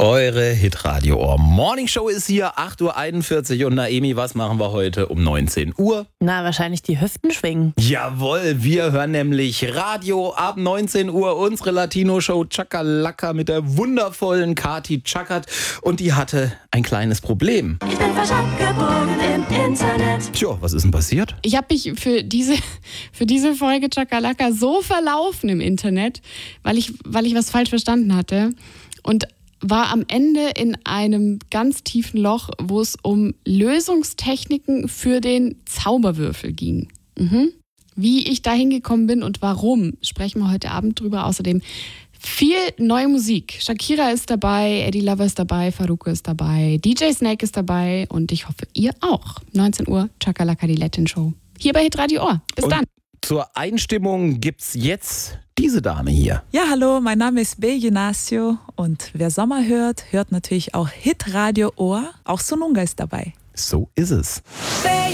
Eure Hitradio Ohr Morning Show ist hier, 8.41 Uhr und Naemi, was machen wir heute um 19 Uhr? Na, wahrscheinlich die Hüften schwingen. Jawohl, wir hören nämlich Radio ab 19 Uhr, unsere Latino-Show Chakalaka mit der wundervollen Kati Chakat und die hatte ein kleines Problem. Ich bin verschafft geboren im Internet. Tja, was ist denn passiert? Ich habe mich für diese Folge Chakalaka so verlaufen im Internet, weil ich was falsch verstanden hatte und war am Ende in einem ganz tiefen Loch, wo es um Lösungstechniken für den Zauberwürfel ging. Wie ich da hingekommen bin und warum, sprechen wir heute Abend drüber. Außerdem viel neue Musik. Shakira ist dabei, Eddie Lover ist dabei, Farruko ist dabei, DJ Snake ist dabei und ich hoffe, ihr auch. 19 Uhr, Chakalaka, die Latin Show. Hier bei Hitradio Ohr. Bis dann. Zur Einstimmung gibt's jetzt diese Dame hier. Ja, hallo, mein Name ist B. Ignacio und wer Sommer hört, hört natürlich auch Hitradio Ohr. Auch Sununga ist dabei. So ist es.